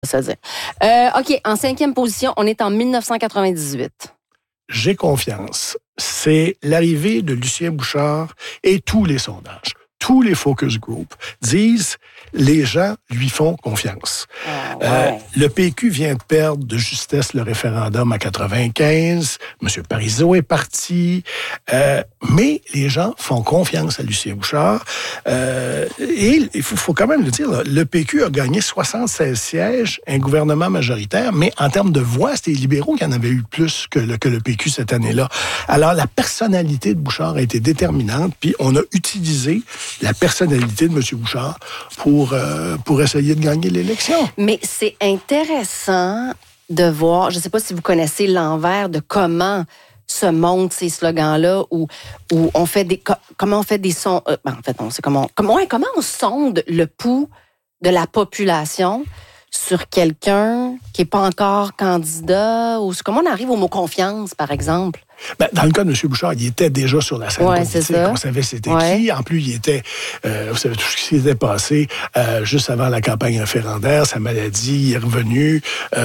Ça veut dire. OK, en 5e position, on est en 1998. J'ai confiance. C'est l'arrivée de Lucien Bouchard et tous les sondages, tous les focus groups disent les gens lui font confiance. Le PQ vient de perdre de justesse le référendum à 95. M. Parizeau est parti. Mais les gens font confiance à Lucien Bouchard. Et il faut quand même le dire, là, le PQ a gagné 76 sièges, un gouvernement majoritaire, mais en termes de voix, c'était les libéraux qui en avaient eu plus que le PQ cette année-là. Alors, la personnalité de Bouchard a été déterminante, puis on a utilisé la personnalité de M. Bouchard pour essayer de gagner l'élection. Mais c'est intéressant de voir, je ne sais pas si vous connaissez l'envers de comment se montent ces slogans-là, où on fait comment on fait des sons... en fait, on sait comment on sonde le pouls de la population sur quelqu'un qui n'est pas encore candidat, ou comment on arrive au mot confiance, par exemple? Ben, dans le cas de M. Bouchard, il était déjà sur la scène politique. On savait c'était qui. En plus, il était... vous savez tout ce qui s'était passé juste avant la campagne référendaire, sa maladie, il est revenu.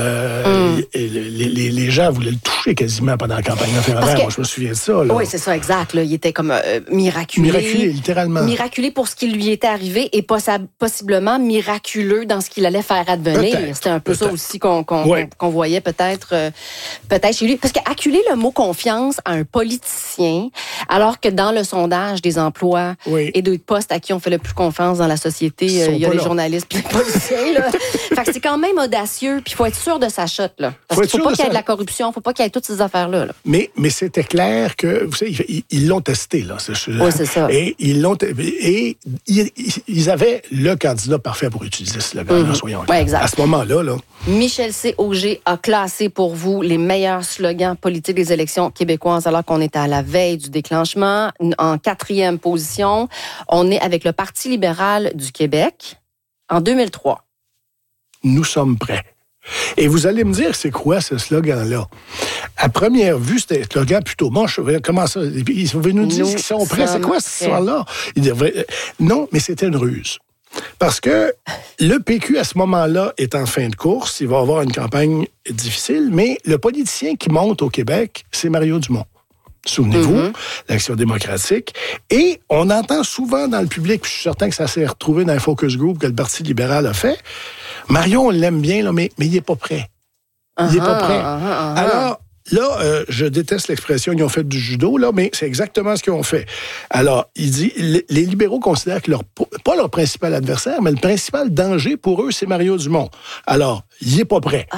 Les gens voulaient le toucher quasiment pendant la campagne référendaire. Moi, je me souviens de ça. Là. Oui, c'est ça, exact. Là. Il était comme miraculé. Miraculé, littéralement. Miraculé pour ce qui lui était arrivé et possiblement miraculeux dans ce qu'il allait faire advenir. C'était un peu ça aussi qu'on voyait peut-être chez lui. Parce qu'acculer le mot confiance à un politicien, alors que dans le sondage des emplois et des postes à qui on fait le plus confiance dans la société, il y a les journalistes puis les policiers. Là. Fait que c'est quand même audacieux, puis il faut être sûr de sa shot. Là. Parce qu'il ne faut pas qu'il y ait de la corruption, il ne faut pas qu'il y ait toutes ces affaires-là. Là. Mais c'était clair que, vous savez, ils l'ont testé. Là, oui, c'est ça. Et ils avaient le candidat parfait pour utiliser ce slogan-là, soyons clairs. Exact. À ce moment-là, là. Michel C. Auger a classé pour vous les meilleurs slogans politiques des élections québécoises alors qu'on est à la veille du déclenchement. En 4e position, on est avec le Parti libéral du Québec en 2003. Nous sommes prêts. Et vous allez me dire, c'est quoi ce slogan-là? À première vue, c'était un slogan plutôt moche. Comment ça? Ils sont venus nous dire qu'ils sont prêts. C'est quoi cette histoire-là? Non, mais c'était une ruse. Parce que le PQ, à ce moment-là, est en fin de course. Il va avoir une campagne difficile, mais le politicien qui monte au Québec, c'est Mario Dumont. Souvenez-vous, l'Action démocratique. Et on entend souvent dans le public, puis je suis certain que ça s'est retrouvé dans un focus group que le Parti libéral a fait, Mario, on l'aime bien, là, mais il n'est pas prêt. Il n'est pas prêt. Alors, là, je déteste l'expression « ils ont fait du judo », là, mais c'est exactement ce qu'ils ont fait. Alors, il dit, les libéraux considèrent que pas leur principal adversaire, mais le principal danger pour eux, c'est Mario Dumont. Alors, il n'est pas prêt.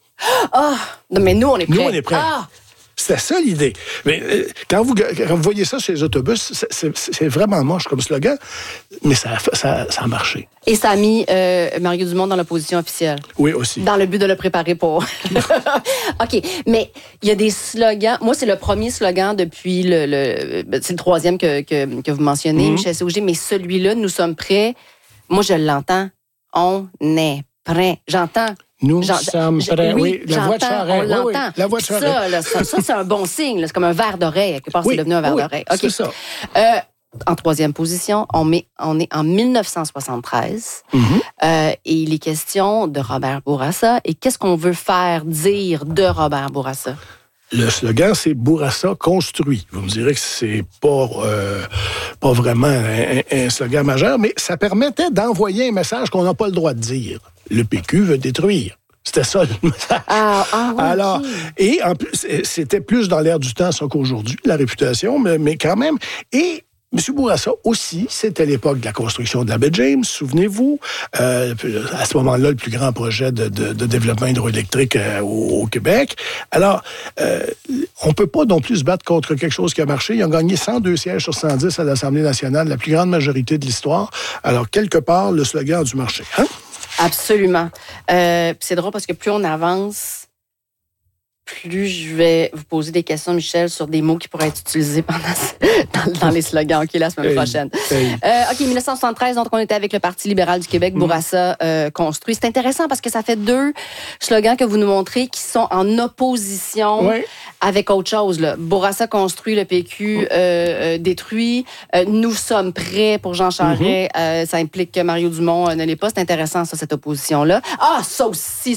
Non, mais nous, on est prêts. Nous, on est prêts. C'était ça l'idée. Mais quand vous voyez ça sur les autobus, c'est vraiment moche comme slogan, mais ça a marché. Et ça a mis Mario Dumont dans l'opposition officielle. Oui, aussi. Dans le but de le préparer pour... OK, mais il y a des slogans. Moi, c'est le premier slogan depuis c'est le 3e que vous mentionnez, Michel C. Auger, mais celui-là, nous sommes prêts. Moi, je l'entends. On est prêts. J'entends. Nous sommes prêts. Oui, la voix de Charest. On l'entend. La voix de Charest. Ça, c'est un bon signe. Là. C'est comme un verre d'oreille. Quelque part, c'est devenu un verre d'oreille. OK. C'est ça. En 3e position, on est en 1973. Et il est question de Robert Bourassa. Et qu'est-ce qu'on veut faire dire de Robert Bourassa? Le slogan, c'est Bourassa construit. Vous me direz que c'est pas vraiment un slogan majeur, mais ça permettait d'envoyer un message qu'on n'a pas le droit de dire. Le PQ veut détruire. C'était ça le message. Alors, et en plus, c'était plus dans l'air du temps ça qu'aujourd'hui, la réputation, mais quand même. Et M. Bourassa aussi, c'était l'époque de la construction de la baie James, souvenez-vous. À ce moment-là, le plus grand projet de développement hydroélectrique au Québec. Alors, on peut pas non plus se battre contre quelque chose qui a marché. Ils ont gagné 102 sièges sur 110 à l'Assemblée nationale, la plus grande majorité de l'histoire. Alors, quelque part, le slogan a dû marcher. Hein? Absolument. C'est drôle parce que plus on avance, plus je vais vous poser des questions, Michel, sur des mots qui pourraient être utilisés dans les slogans. OK, la semaine prochaine. OK, 1973, donc on était avec le Parti libéral du Québec, Bourassa construit. C'est intéressant parce que ça fait 2 slogans que vous nous montrez qui sont en opposition avec autre chose. Là. Bourassa construit, le PQ détruit. Nous sommes prêts pour Jean Charest. Ça implique que Mario Dumont ne l'est pas. C'est intéressant, ça, cette opposition-là. Ah, ça aussi,